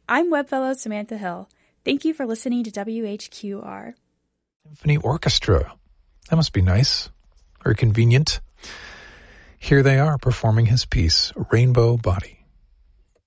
I'm Webfellow Samantha Hill. Thank you for listening to WHQR. Symphony Orchestra. That must be nice. Or convenient. Here they are performing his piece, Rainbow Body.